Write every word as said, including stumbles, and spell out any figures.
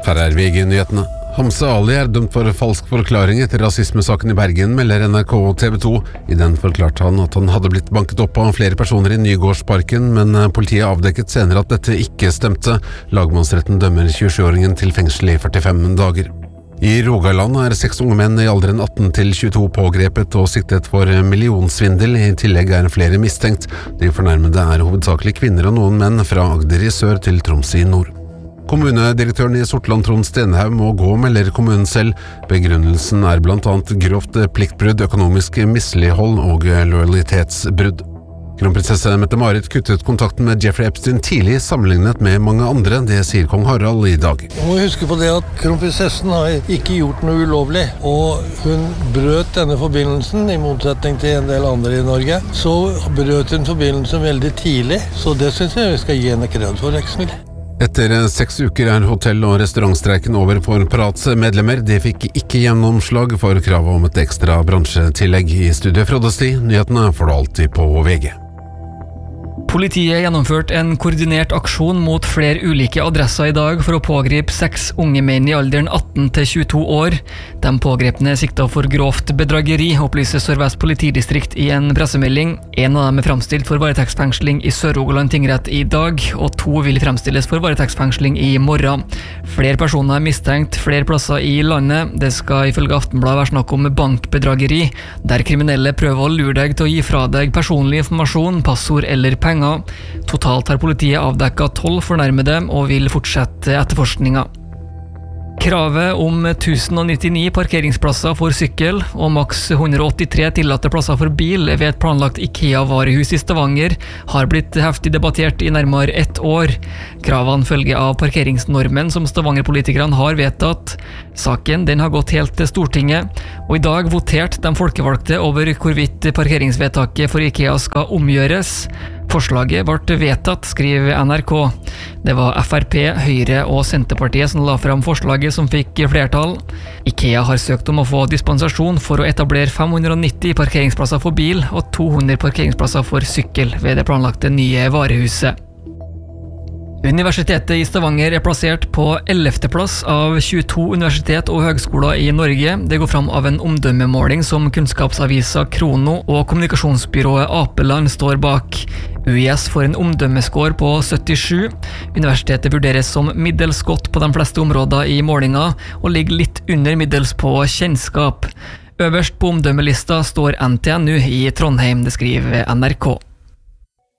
Her er V G-nyhetene. Hamza Ali er dømt for falsk forklaring etter rasismesaken i Bergen, melder N R K og T V to. I den forklarte han at han hadde blitt banket opp av flere personer i Nygårdsparken, men politiet avdekket senere at dette ikke stemte. Lagmannsretten dømmer tjuesjuåringen til fengsel i førtifem dager. I Rogaland er seks unge menn i alderen atten til tjueto pågrepet og siktet for millionsvindel. I tillegg er flere mistenkt. De fornærmede er hovedsakelig kvinner og noen menn fra Agder i sør til Troms i nord. Kommunedirektøren i Sortland, Trond Stenhaug, må gå, melder kommunen selv. Begrunnelsen er blant annet grovt pliktbrudd, økonomisk mislighold og lojalitetsbrudd. Kronprinsesse Mette-Marit kuttet kontakten med Jeffrey Epstein tidlig sammenlignet med mange andre, det sier kong Harald i dag. Du må huske på det at kronprinsessen har ikke gjort noe ulovlig, og hun brøt denne forbindelsen, i motsetning til en del andre i Norge. Så brøt hun forbindelsen veldig tidlig, så det synes jeg vi skal gi henne kred for, Eksmil. Etter seks uker er hotell- og restaurantstreiken over for Parats medlemmer. De fikk ikke gjennomslag for kravet om et ekstra bransjetillegg. I studiet Frode Sti, nyhetene får du alltid på V G. Politiet gjennomførte en koordinert aksjon mot flere ulike adresser i dag for å pågripe seks unge menn i alderen atten til tjueto år. De pågrepne sikta for grovt bedrageri, opplyser Sør-Vest politidistrikt i en pressemelding. En av dem er fremstilt for varetektsfengsling i Sør-Rogaland tingrett i dag, og to vil fremstilles for varetektsfengsling i morgen. Flere personer er mistenkt flere plasser i landet. Det skal ifølge Aftenbladet være snakk om bankbedrageri, der kriminelle prøver å lure deg til å gi fra deg personlig informasjon, passord eller penger. Totalt har politiet avdekket tolv fornærmede og vil fortsette etterforskninga. Kravet om tusen nittini parkeringsplasser for sykkel og maks hundre åttitre tillatte plasser for bil ved et planlagt IKEA-varehus i Stavanger har blitt heftig debattert i nærmere ett år. Kravene følger av parkeringsnormen som Stavanger-politikerne har vedtatt. Saken den har gått helt til Stortinget, og i dag voterte de folkevalgte over hvorvidt parkeringsvedtaket for IKEA skal omgjøres. Forslaget ble vedtatt, skriver N R K. Det var F R P, Høyre og Senterpartiet som la frem forslaget som fikk flertall. IKEA har søkt om å få dispensasjon for å etablere fem hundre nitti parkeringsplasser for bil og to hundre parkeringsplasser for sykkel ved det planlagte nye varehuset. Universitetet i Stavanger er plassert på ellevte plass av tjueto universitet og høgskoler i Norge. Det går fram av en omdømmemåling som kunnskapsavisa Krono og kommunikasjonsbyrået Apeland står bak. U I S får en omdømmeskår på syttisju. Universitetet vurderes som middels godt på de fleste områder i målinga, og ligger litt under middels på kjennskap. Øverst på omdømmelista står N T N U i Trondheim, det skriver N R K.